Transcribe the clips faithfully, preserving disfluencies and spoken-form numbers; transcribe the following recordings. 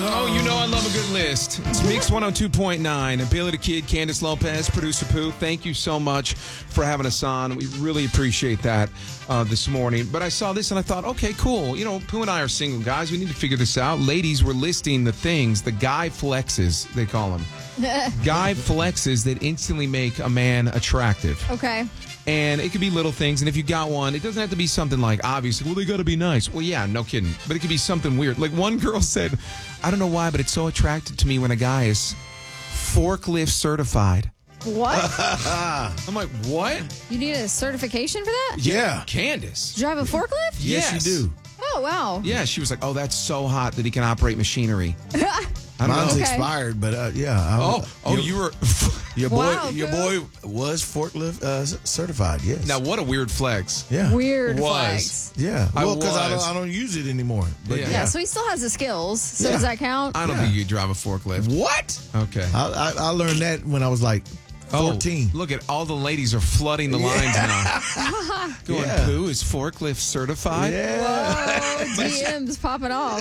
Oh, you know I love a good list. It's Mix one oh two point nine. Billy the Kid, Candace Lopez, Producer Pooh, thank you so much for having us on. We really appreciate that uh, this morning. But I saw this and I thought, okay, cool. You know, Pooh and I are single guys. We need to figure this out. Ladies, we're listing the things, the guy flexes, they call them. Guy flexes that instantly make a man attractive. Okay. And it could be little things. And if you got one, it doesn't have to be something like, obviously, well, they got to be nice. Well, yeah, no kidding. But it could be something weird. Like one girl said, I don't know why, but it's so attractive to me when a guy is forklift certified. What? I'm like, what? You need a certification for that? Yeah. Candace. Drive a forklift? Yes. Yes, you do. Oh, wow. Yeah, she was like, oh, that's so hot that he can operate machinery. I don't Mine's know. Okay. expired, but uh, yeah. I, Oh, oh, your, you were... your boy, Wow, your Pooh. boy was forklift uh, certified. Yes. Now, what a weird flex. yeah, Weird Was. flex. yeah. I Well, because I, was. don't, I don't use it anymore. But Yeah. Yeah, so he still has the skills. So Yeah. does that count? I don't Yeah. think you drive a forklift. what? Okay. I, I, I learned that when I was like fourteen. Oh, look at all the ladies are flooding the lines now. Going, Yeah. Pooh is forklift certified? Yeah. Whoa, D Ms popping off.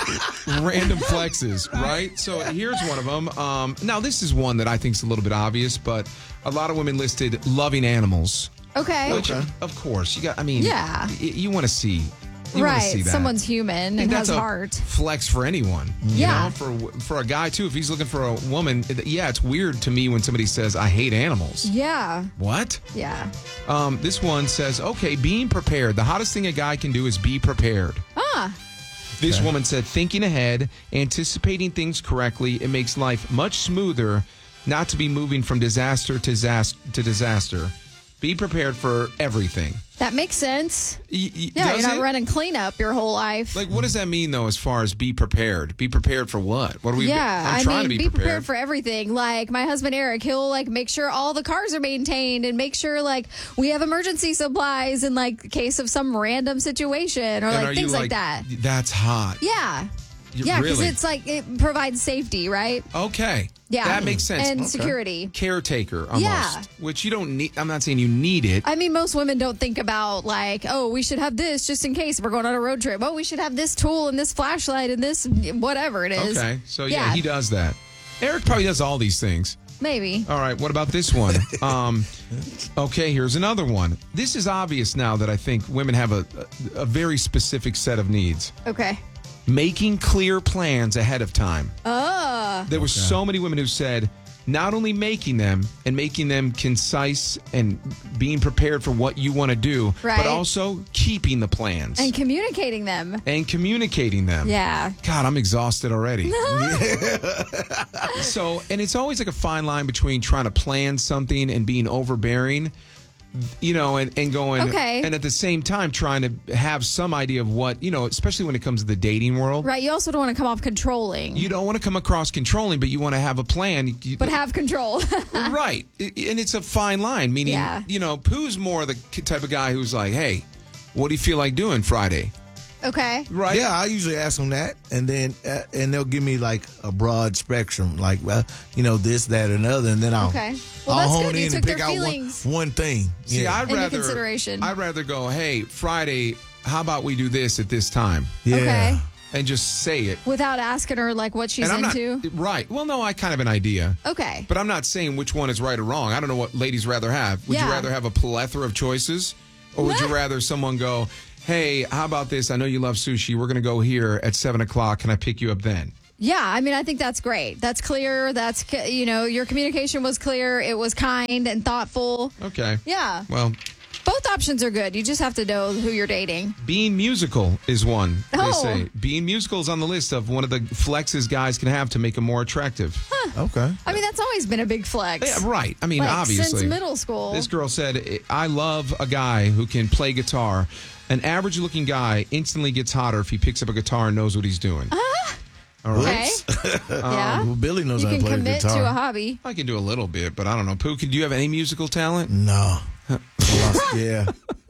Random flexes, right? So here's one of them. Um, now, this is one that I think is a little bit obvious, but a lot of women listed loving animals. Okay. Which, of course, you got, I mean, Yeah. y- you want to see. You wanna Right. see that. Someone's human I think and has that's a heart. flex for anyone. You Yeah. know, for for a guy too. If he's looking for a woman, it- yeah, it's weird to me when somebody says I hate animals. Yeah. What? Yeah. Um, this one says, okay, being prepared. The hottest thing a guy can do is be prepared. Ah. This woman said, thinking ahead, anticipating things correctly, it makes life much smoother not to be moving from disaster to disaster. To disaster. Be prepared for everything. That makes sense. Y- y- Yeah, does you're not it? running cleanup your whole life. Like, what does that mean, though, as far as be prepared? Be prepared for what? What are we? yeah, I'm I trying mean, to be, be prepared. for everything. Like my husband Eric, he'll like make sure all the cars are maintained and make sure like we have emergency supplies in like the case of some random situation or And are like you things like, that. That's hot. Yeah, You- yeah, because really? it's like it provides safety, right? Okay. Yeah, That makes sense. and Okay. security. Caretaker, almost. Yeah. Which you don't need. I'm not saying you need it. I mean, most women don't think about like, oh, we should have this just in case we're going on a road trip. Oh, we should have this tool and this flashlight and this whatever it is. Okay. So, yeah, he does that. Eric probably does all these things. Maybe. All right, what about this one? Um, okay, here's another one. This is obvious now that I think women have a, a, a very specific set of needs. Okay. Making clear plans ahead of time. Uh, There were so many women who said not only making them and making them concise and being prepared for what you want to do, Right. but also keeping the plans and communicating them. and communicating them. Yeah. God, I'm exhausted already. So, and it's always like a fine line between trying to plan something and being overbearing, you know, and, and going, Okay. and at the same time trying to have some idea of what, you know, especially when it comes to the dating world. Right. You also don't want to come off controlling, You don't want to come across controlling, but you want to have a plan. You- but have control. right. I- And it's a fine line, meaning, Yeah. you know, Pooh's more the type of guy who's like, hey, what do you feel like doing Friday? Okay. Right. Yeah, I usually ask them that, and then uh, and they'll give me like a broad spectrum, like well, you know, this, that, and other, and then I'll Okay. Well, I'll that's hone good. You in took and pick their out one, feelings. one thing. See, yeah. I'd Into rather consideration. I'd rather go, hey, Friday, how about we do this at this time? yeah. Okay. And just say it. Without asking her like what she's and I'm into. not right. Well, no, I kind of an idea. Okay. But I'm not saying which one is right or wrong. I don't know what ladies rather have. Would you Yeah. rather have a plethora of choices? Or would you rather someone go, hey, how about this? I know you love sushi. We're going to go here at seven o'clock. Can I pick you up then? Yeah, I mean, I think that's great. That's clear. That's, c- you know, your communication was clear. It was kind and thoughtful. Okay. Yeah. Well, Both options are good. You just have to know who you're dating. being musical is one, they Oh. say. Being musical is on the list of one of the flexes guys can have to make them more attractive. Okay. I mean, that's always been a big flex. Yeah, right. I mean, Like, obviously. since middle school. This girl said, I love a guy who can play guitar. An average looking guy instantly gets hotter if he picks up a guitar and knows what he's doing. All right. Okay. yeah. Well, Billy knows You how to can play the commit guitar. to a hobby. I can do a little bit, but I don't know. Pooh, can, do you have any musical talent? No. yeah.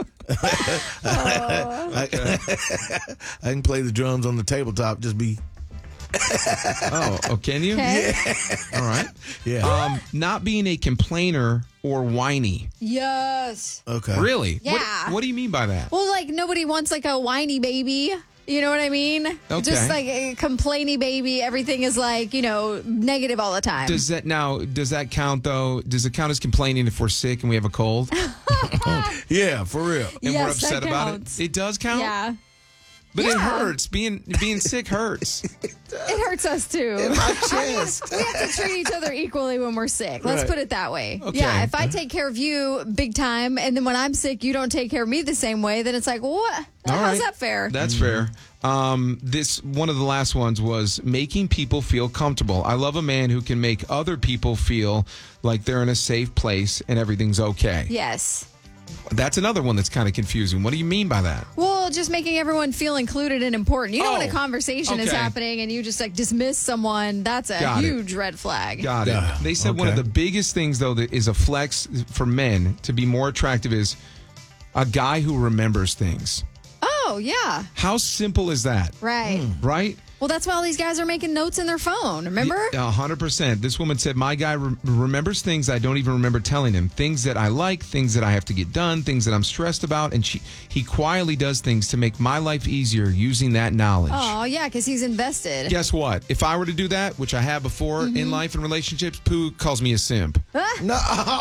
I, I can play the drums on the tabletop. Just be Oh, oh, can you? Okay. All right. yeah. Um, not being a complainer or whiny. Yes. okay. Really? Yeah. What, what do you mean by that? Well, like nobody wants like a whiny baby. You know what I mean? Okay. Just like a complainy baby. Everything is like, you know, negative all the time. Does that now? Does that count though? Does it count as complaining if we're sick and we have a cold and Yeah, for real. Yes, we're that upset about it? counts. It does count. Yeah. But it Yeah. hurts. Being being sick hurts. It hurts us too. In my chest. We have to treat each other equally when we're sick. Let's Right. put it that way. Okay. Yeah, if I take care of you big time and then when I'm sick you don't take care of me the same way, then it's like, what? All How's right. that fair? That's fair. Um, this one of the last ones was making people feel comfortable. I love a man who can make other people feel like they're in a safe place and everything's okay. Yes. That's another one that's kind of confusing. What do you mean by that? Well, just making everyone feel included and important. You know, when Oh, a conversation is okay. happening and you just like dismiss someone, that's a Got it. huge red flag. Got it. Yeah, They said one of okay. the biggest things, though, that is a flex for men to be more attractive is a guy who remembers things. Oh, yeah. How simple is that? Right. Right? Well, that's why all these guys are making notes in their phone. Remember? A hundred percent. This woman said, my guy re- remembers things I don't even remember telling him. Things that I like, things that I have to get done, things that I'm stressed about. And she, he quietly does things to make my life easier using that knowledge. Oh, yeah, because he's invested. Guess what? If I were to do that, which I have before in life and relationships, Pooh calls me a simp. No.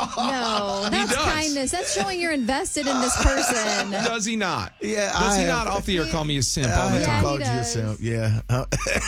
No, that's does. kindness. That's showing you're invested in this person. Does he not? Yeah, Does I he have- not off the air call me a simp all I the have time? he called you a does. simp. Yeah. Uh,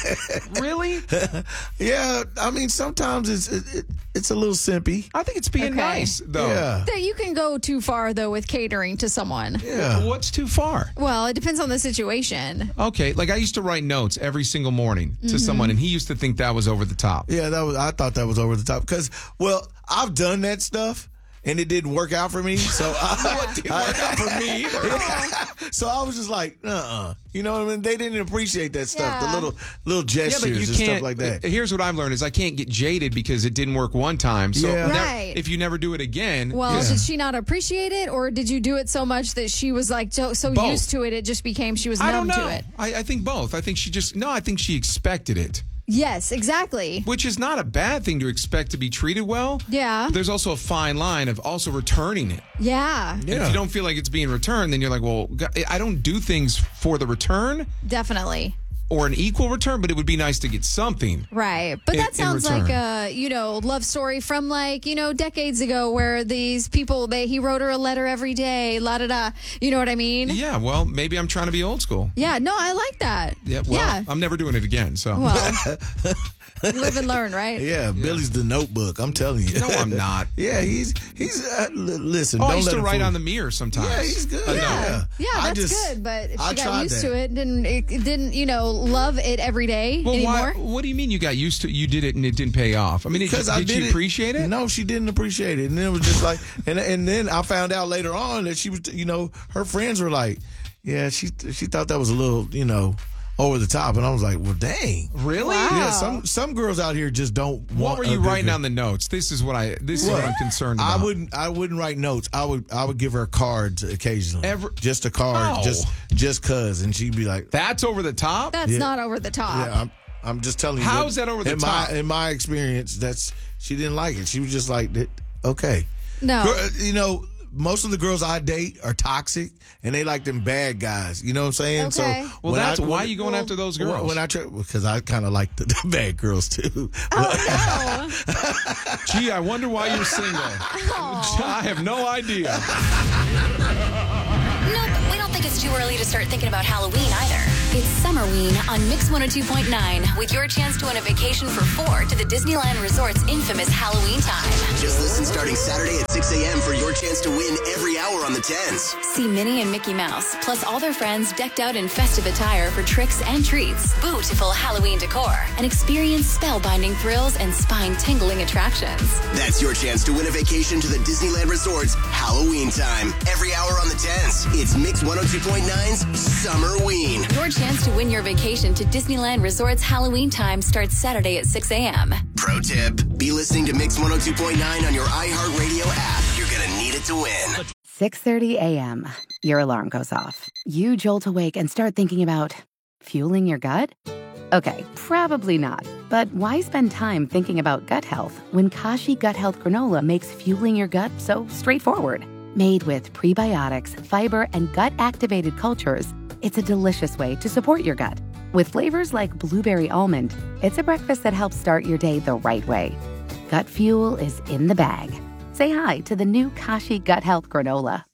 Really? yeah, I mean, sometimes it's it, it, it's a little simpy. I think it's being Okay. nice, though. Yeah. That you can go too far, though, with catering to someone. Yeah. What's too far? Well, it depends on the situation. Okay, like I used to write notes every single morning to Mm-hmm. someone, and he used to think that was over the top. Yeah, that was. I thought that was over the top because, well, I've done that stuff and it didn't work out for me. So I, It didn't work out for me either. so I was just like, uh, uh you know what I mean? They didn't appreciate that stuff, the Yeah. little little Yeah, gestures but you and can't. stuff like that. Here's what I've learned: is I can't get jaded because it didn't work one time. So Yeah. nev- Right. if you never do it again, Well, it's- did she not appreciate it, or did you do it so much that she was like so, so Both. used to it, it just became she was I don't numb know. to it? I, I think both. I think she just no. I think she expected it, Yes, exactly. which is not a bad thing to expect to be treated well. Yeah. But there's also a fine line of also returning it. Yeah, And Yeah. if you don't feel like it's being returned, then you're like, well, g- I don't do things for the return definitely. or an equal return, but it would be nice to get something. Right. But In- that in sounds return. like a, you know, love story from like, you know, decades ago where these people, they he wrote her a letter every day, la da da. You know what I mean? Yeah, well, maybe I'm trying to be old school. Yeah, no, I like that. Yeah, well, yeah. I'm never doing it again. So Well, you live and learn, right? Yeah, Billy's the Notebook. I'm telling you. no, I'm not. Yeah, he's he's. Uh, li- listen, Oh, don't I used let to him write fool on you. the mirror sometimes. Yeah, he's good. I know. Yeah, Yeah, I that's just- good. But if I she got tried used that. to it, didn't it didn't you know love it every day Well, why, anymore? what do you mean you got used to? You did it and it didn't pay off. I mean, it, Because did I did she appreciate it? No, she didn't appreciate it, and it was just like, and and then I found out later on that she was, you know, her friends were like, yeah, she she thought that was a little, you know, over the top, and I was like, well, dang. Really? Wow. Yeah, some some girls out here just don't want. What were a you good writing girl. on the notes? This is what I. This is what I'm concerned about. I wouldn't. I wouldn't write notes. I would. I would give her cards occasionally. Ever- just a card, How? just just cause, and she'd be like, That's over the top. That's Yeah. not over the top. "Yeah, I'm, I'm just telling you." How is that over the in top? My, in my experience, that's she didn't like it. She was just like, okay, No. Girl, you know. Most of the girls I date are toxic, and they like them bad guys. You know what I'm saying? Okay. So Well, when that's I- why when- you going after those when- girls. When I try, because I kind of like the, the bad girls too. Oh, Gee, I wonder why you're single. I have no idea. Nope, we don't think it's too early to start thinking about Halloween either. It's Summerween on Mix one oh two point nine with your chance to win a vacation for four to the Disneyland Resort's infamous Halloween time. Just listen starting Saturday at six a.m. for your chance to win every hour on the tens. See Minnie and Mickey Mouse, plus all their friends decked out in festive attire for tricks and treats, beautiful Halloween decor, and experience spellbinding thrills and spine-tingling attractions. That's your chance to win a vacation to the Disneyland Resort's Halloween time. Every hour on the tens. It's Mix one oh two point nine's Summerween. Your chance to win your vacation to Disneyland Resort's Halloween time starts Saturday at six a.m. Pro tip, be listening to Mix one oh two point nine on your iHeartRadio app. You're going to need it to win. six thirty a.m. Your alarm goes off. You jolt awake and start thinking about fueling your gut? Okay, probably not. But why spend time thinking about gut health when Kashi Gut Health Granola makes fueling your gut so straightforward? Made with prebiotics, fiber, and gut-activated cultures, It's a delicious way to support your gut. With flavors like blueberry almond, it's a breakfast that helps start your day the right way. Gut Fuel is in the bag. Say hi to the new Kashi Gut Health Granola.